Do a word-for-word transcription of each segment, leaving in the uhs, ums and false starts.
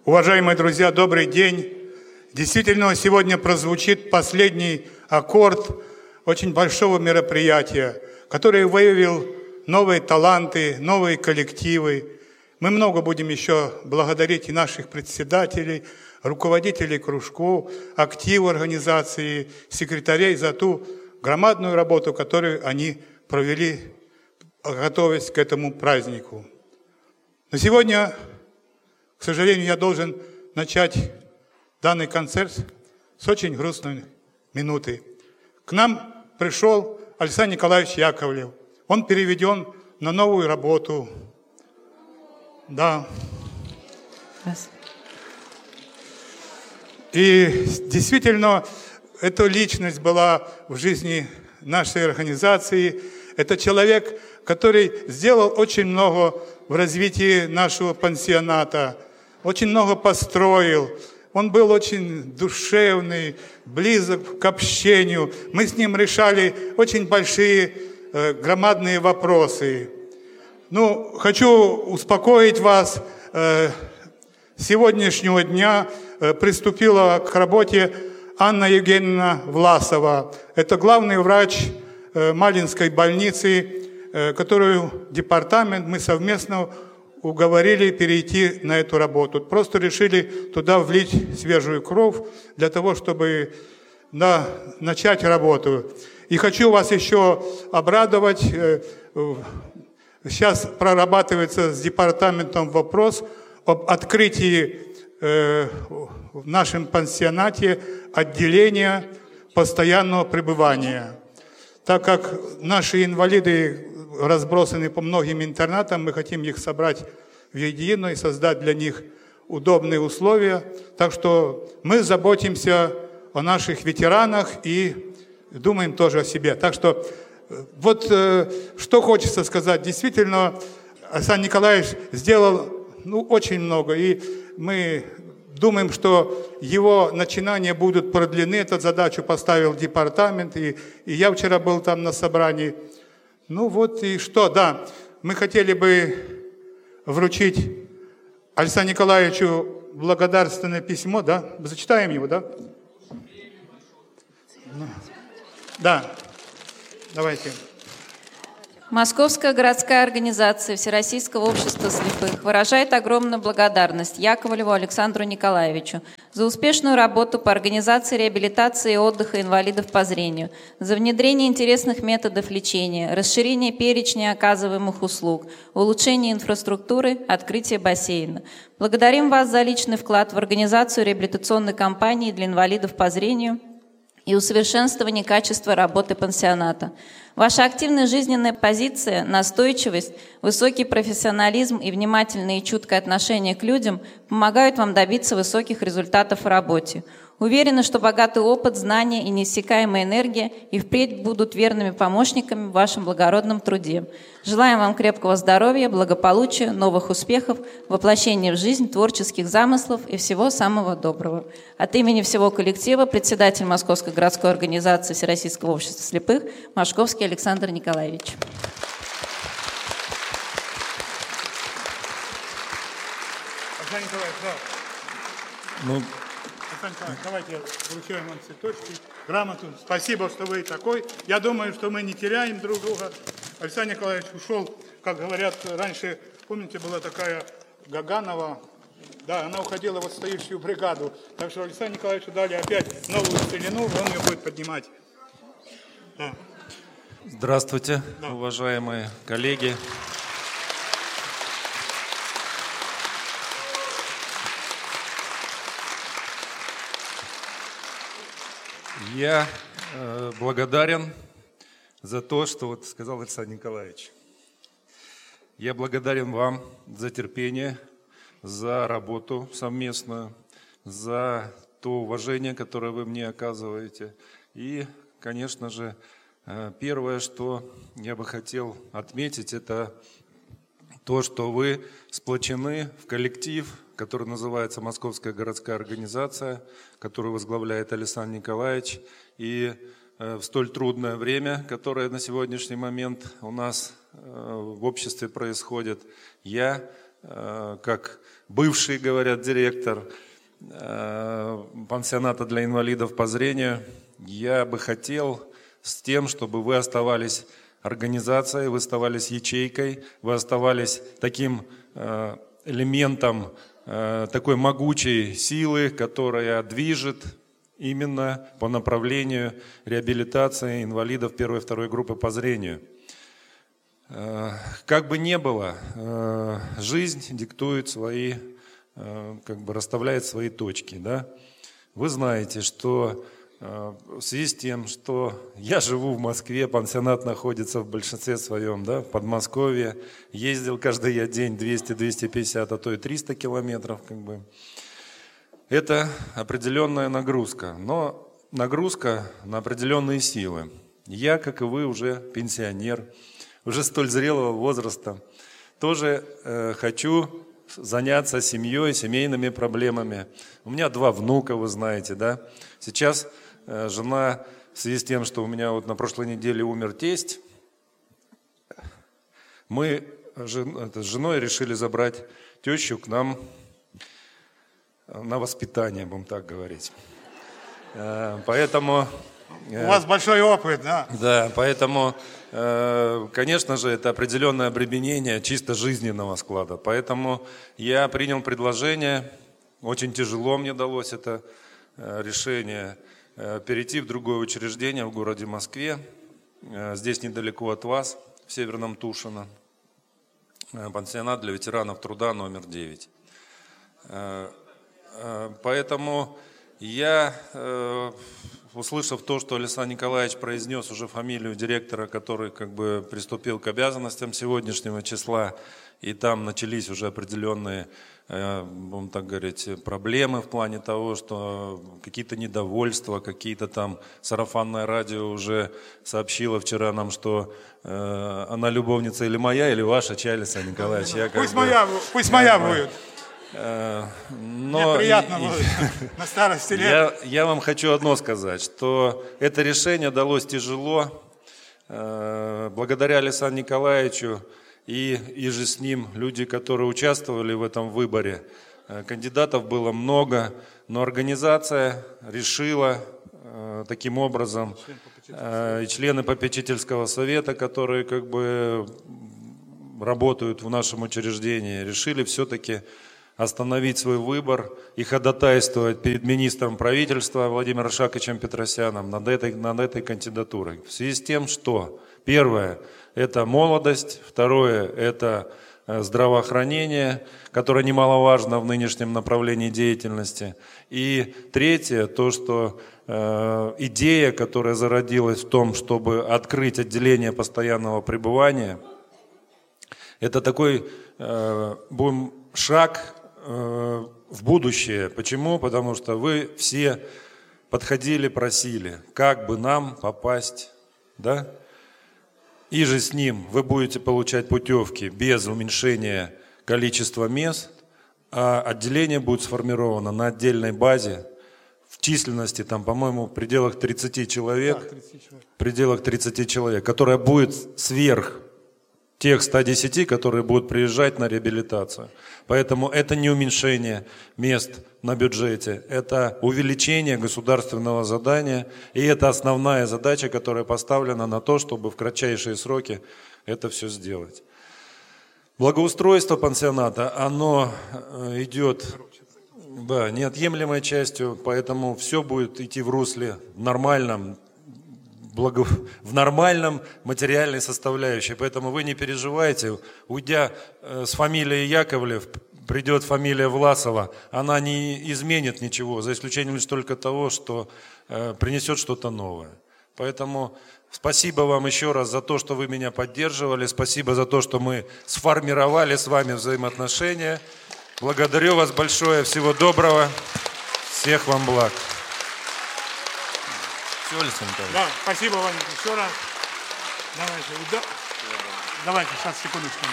Уважаемые друзья, добрый день. Действительно, сегодня прозвучит последний аккорд очень большого мероприятия, который выявил новые таланты, новые коллективы. Мы много будем еще благодарить и наших председателей, руководителей кружков, активов организации, секретарей за ту громадную работу, которую они провели, готовясь к этому празднику. Но сегодня, к сожалению, я должен начать данный концерт с очень грустной минуты. К нам пришел Александр Николаевич Яковлев. Он переведен на новую работу. Да. И действительно, эта личность была в жизни нашей организации. Это человек, который сделал очень много в развитии нашего пансионата, очень много построил. Он был очень душевный, близок к общению. Мы с ним решали очень большие, э, громадные вопросы. Ну, хочу успокоить вас. Э, с сегодняшнего дня э, приступила к работе Анна Евгеньевна Власова. Это главный врач э, Малинской больницы, э, которую департамент мы совместно уговорили перейти на эту работу. Просто решили туда влить свежую кровь для того, чтобы да, начать работу. И хочу вас еще обрадовать. Сейчас прорабатывается с департаментом вопрос об открытии в нашем пансионате отделения постоянного пребывания. Так как наши инвалиды разбросаны по многим интернатам, мы хотим их собрать в едино и создать для них удобные условия. Так что мы заботимся о наших ветеранах и думаем тоже о себе. Так что вот э, что хочется сказать. Действительно, Александр Николаевич сделал ну, очень много, и мы думаем, что его начинания будут продлены. Эту задачу поставил департамент, и, и я вчера был там на собрании. Ну вот и что, да, мы хотели бы вручить Александру Николаевичу благодарственное письмо, да? Зачитаем его, да? Да, давайте. Московская городская организация Всероссийского общества слепых выражает огромную благодарность Яковлеву Александру Николаевичу за успешную работу по организации реабилитации и отдыха инвалидов по зрению, за внедрение интересных методов лечения, расширение перечня оказываемых услуг, улучшение инфраструктуры, открытие бассейна. Благодарим вас за личный вклад в организацию реабилитационной кампании для инвалидов по зрению и усовершенствование качества работы пансионата. Ваша активная жизненная позиция, настойчивость, высокий профессионализм и внимательное и чуткое отношение к людям помогают вам добиться высоких результатов в работе. Уверены, что богатый опыт, знания и неиссякаемая энергия и впредь будут верными помощниками в вашем благородном труде. Желаем вам крепкого здоровья, благополучия, новых успехов, воплощения в жизнь творческих замыслов и всего самого доброго. От имени всего коллектива председатель Московской городской организации Всероссийского общества слепых Машковский Александр Николаевич. Александр Николаевич, да. Ну... Давайте вручаем вам цветочки, грамоту. Спасибо, что вы такой. Я думаю, что мы не теряем друг друга. Александр Николаевич ушел, как говорят, раньше, помните, была такая Гаганова, да, она уходила в отстающую бригаду. Так что Александру Николаевичу дали опять новую целину, он ее будет поднимать. Да. Здравствуйте, да. Уважаемые коллеги. Я э, благодарен за то, что вот сказал Александр Николаевич. Я благодарен вам за терпение, за работу совместную, за то уважение, которое вы мне оказываете. И, конечно же, э, первое, что я бы хотел отметить, это то, что вы сплочены в коллектив, который называется Московская городская организация, которую возглавляет Александр Николаевич. И э, в столь трудное время, которое на сегодняшний момент у нас э, в обществе происходит, я как бывший, говорят, директор пансионата для инвалидов по зрению, я бы хотел с тем, чтобы вы оставались организацией, вы оставались ячейкой, вы оставались таким элементом такой могучей силы, которая движет именно по направлению реабилитации инвалидов первой и второй группы по зрению. Как бы ни было, жизнь диктует свои, как бы расставляет свои точки. Да? Вы знаете, что в связи с тем, что я живу в Москве, пансионат находится в большинстве своем, да, в Подмосковье, ездил каждый я день двести — двести пятьдесят, а то и триста километров, как бы. Это определенная нагрузка, но нагрузка на определенные силы. Я, как и вы, уже пенсионер, уже столь зрелого возраста, тоже э, хочу заняться семьей, семейными проблемами. У меня два внука, вы знаете, да. Сейчас э, жена, в связи с тем, что у меня вот на прошлой неделе умер тесть, мы жен, это, с женой решили забрать тещу к нам на воспитание, будем так говорить. Э, поэтому... У вас большой опыт, да? Да, поэтому, конечно же, это определенное обременение чисто жизненного склада. Поэтому я принял предложение, очень тяжело мне далось это решение, перейти в другое учреждение в городе Москве, здесь недалеко от вас, в Северном Тушино, пансионат для ветеранов труда номер девять. Поэтому я... Услышав то, что Александр Николаевич произнес уже фамилию директора, который как бы приступил к обязанностям сегодняшнего числа, и там начались уже определенные, будем так говорить, проблемы в плане того, что какие-то недовольства, какие-то там сарафанное радио уже сообщило вчера нам, что э, она любовница или моя, или ваша, чай, Александр Николаевич. Я как пусть бы, моя, пусть моя будет. Но мне приятно и, будет на старости лет. Я, я вам хочу одно сказать, что это решение далось тяжело. Благодаря Александру Николаевичу и, и же с ним люди, которые участвовали в этом выборе. Кандидатов было много, но организация решила таким образом, и члены попечительского совета, которые как бы работают в нашем учреждении, решили все-таки остановить свой выбор и ходатайствовать перед министром правительства Владимиром Шаковичем Петросяном над этой, над этой кандидатурой. В связи с тем, что первое – это молодость, второе – это здравоохранение, которое немаловажно в нынешнем направлении деятельности, и третье – то, что э, идея, которая зародилась в том, чтобы открыть отделение постоянного пребывания, это такой э, будем, шаг в будущее. Почему? Потому что вы все подходили, просили, как бы нам попасть, да? И же с ним вы будете получать путевки без уменьшения количества мест, а отделение будет сформировано на отдельной базе в численности, там, по-моему, в пределах тридцати человек, Да, тридцать человек. в пределах тридцати человек, которая будет сверх тех ста десяти, которые будут приезжать на реабилитацию. Поэтому это не уменьшение мест на бюджете, это увеличение государственного задания, и это основная задача, которая поставлена на то, чтобы в кратчайшие сроки это все сделать. Благоустройство пансионата, оно идет, да, неотъемлемой частью, поэтому все будет идти в русле нормальном, Благо... в нормальном материальной составляющей. Поэтому вы не переживайте. Уйдя с фамилией Яковлев, придет фамилия Власова. Она не изменит ничего, за исключением лишь только того, что э, принесет что-то новое. Поэтому спасибо вам еще раз за то, что вы меня поддерживали. Спасибо за то, что мы сформировали с вами взаимоотношения. Благодарю вас большое. Всего доброго. Всех вам благ. Да, спасибо вам еще раз. Давайте, да. Давайте, сейчас, секундочку.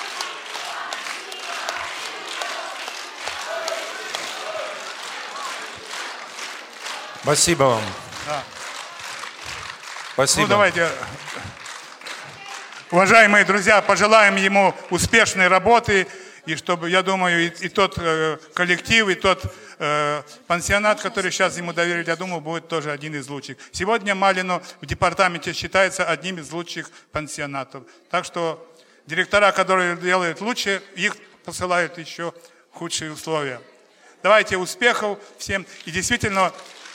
Спасибо вам. Да. Спасибо. Ну, давайте, уважаемые друзья, пожелаем ему успешной работы И чтобы, я думаю, и, и тот э, коллектив, и тот э, пансионат, который сейчас ему доверили, я думаю, будет тоже один из лучших. Сегодня Малино в департаменте считается одним из лучших пансионатов. Так что директора, которые делают лучше, их посылают еще в худшие условия. Давайте успехов всем. И действительно...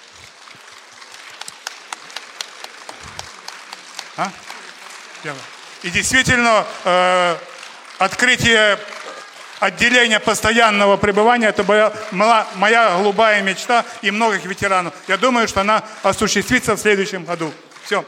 А? И действительно, э, открытие отделения постоянного пребывания – это была моя, моя голубая мечта и многих ветеранов. Я думаю, что она осуществится в следующем году. Все.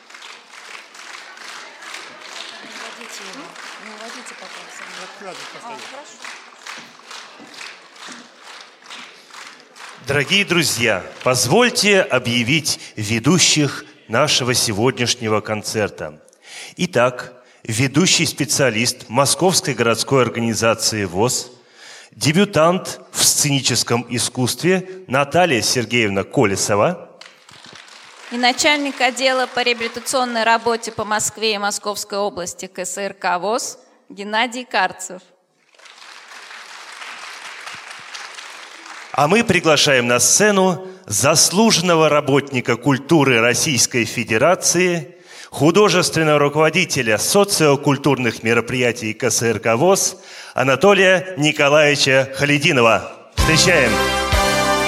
Дорогие друзья, позвольте объявить ведущих нашего сегодняшнего концерта. Итак, ведущий специалист Московской городской организации ВОС, дебютант в сценическом искусстве Наталья Сергеевна Колесова и начальник отдела по реабилитационной работе по Москве и Московской области ка эс эр ка ВОС Геннадий Карцев. А мы приглашаем на сцену заслуженного работника культуры Российской Федерации, художественного руководителя социокультурных мероприятий ка эс эр ка ВОС Анатолия Николаевича Халидинова. Встречаем!